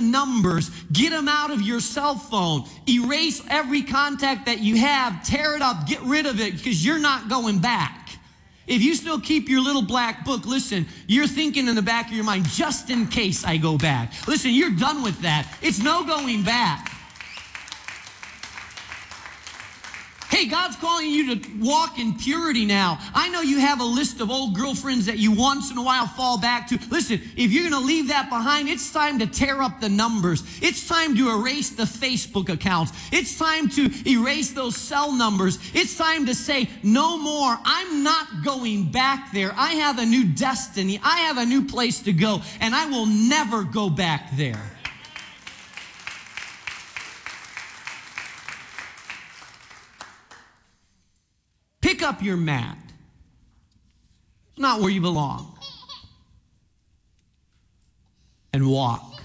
numbers. Get them out of your cell phone. Erase every contact that you have. Tear it up. Get rid of it because you're not going back. If you still keep your little black book, listen, you're thinking in the back of your mind, just in case I go back. Listen, you're done with that. It's no going back. Hey, God's calling you to walk in purity now. I know you have a list of old girlfriends that you once in a while fall back to. Listen, if you're going to leave that behind, it's time to tear up the numbers. It's time to erase the Facebook accounts. It's time to erase those cell numbers. It's time to say, no more. I'm not going back there. I have a new destiny. I have a new place to go, and I will never go back there. Pick up your mat. It's not where you belong. And walk.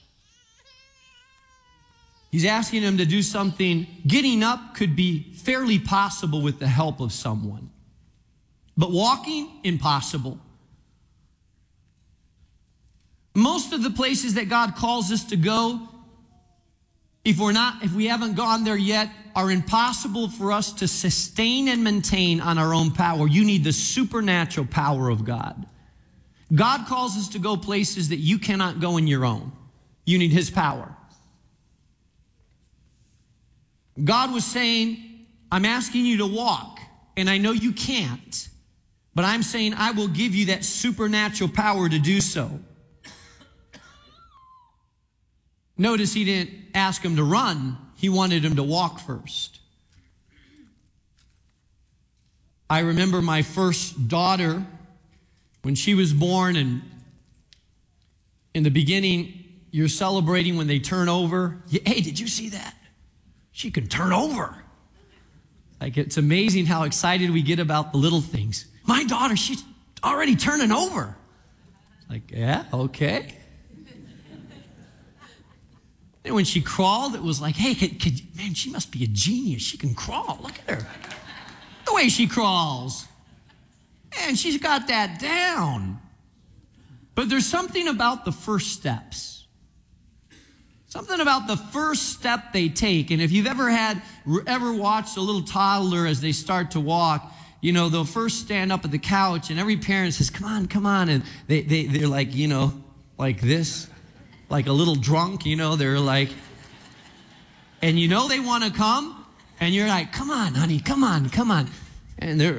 He's asking him to do something. Getting up could be fairly possible with the help of someone. But walking, impossible. Most of the places that God calls us to go, if we haven't gone there yet, are impossible for us to sustain and maintain on our own power. You need the supernatural power of God. God calls us to go places that you cannot go in your own. You need his power. God was saying, I'm asking you to walk, and I know you can't, but I'm saying I will give you that supernatural power to do so. Notice he didn't ask him to run. He wanted him to walk first. I remember my first daughter when she was born, and in the beginning, you're celebrating when they turn over. Hey, did you see that? She can turn over. Like, it's amazing how excited we get about the little things. My daughter, she's already turning over. Like, yeah, okay. And when she crawled, it was like, hey, man, she must be a genius. She can crawl. Look at her. The way she crawls. And she's got that down. But there's something about the first steps. Something about the first step they take. And if you've ever watched a little toddler as they start to walk, you know, they'll first stand up at the couch and every parent says, come on. And they're like, you know, like this. Like a little drunk, you know, they're like, and you know they want to come, and you're like, come on, honey, come on. And and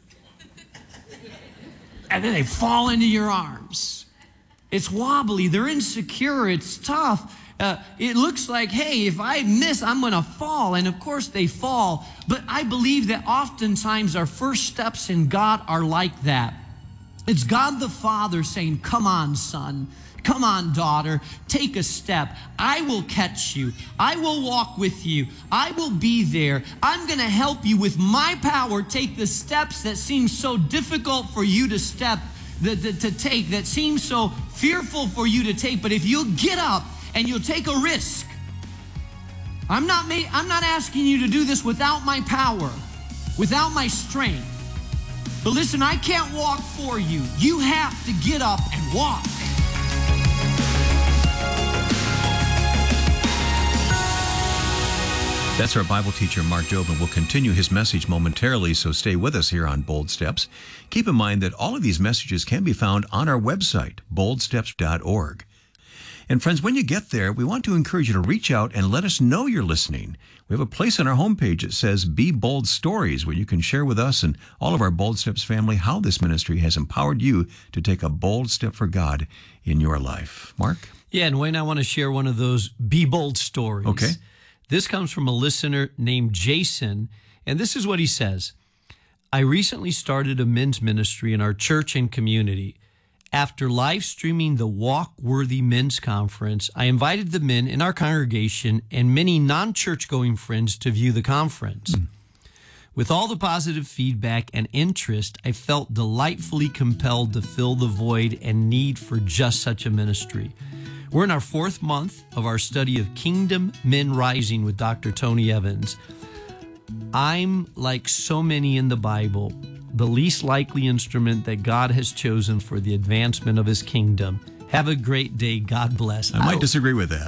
then they fall into your arms. It's wobbly, they're insecure, it's tough. It looks like, hey, if I miss, I'm going to fall. And of course they fall. But I believe that oftentimes our first steps in God are like that. It's God the Father saying, come on, son. Come on, daughter, take a step. I will catch you. I will walk with you. I will be there. I'm going to help you with my power take the steps that seem so difficult for you to take, that seem so fearful for you to take. But if you'll get up and you'll take a risk, I'm not asking you to do this without my power, without my strength. But listen, I can't walk for you. You have to get up and walk. That's our Bible teacher, Mark Jobe, and we'll continue his message momentarily, so stay with us here on Bold Steps. Keep in mind that all of these messages can be found on our website, boldsteps.org. And friends, when you get there, we want to encourage you to reach out and let us know you're listening. We have a place on our homepage that says Be Bold Stories, where you can share with us and all of our Bold Steps family how this ministry has empowered you to take a bold step for God in your life. Mark? Yeah, and Wayne, I want to share one of those Be Bold stories. Okay. This comes from a listener named Jason, and this is what he says. I recently started a men's ministry in our church and community. After live streaming the Walk Worthy Men's Conference, I invited the men in our congregation and many non-church-going friends to view the conference. With all the positive feedback and interest, I felt delightfully compelled to fill the void and need for just such a ministry. We're in our 4th month of our study of Kingdom Men Rising with Dr. Tony Evans. I'm, like so many in the Bible, the least likely instrument that God has chosen for the advancement of his kingdom. Have a great day. God bless. I might disagree with that.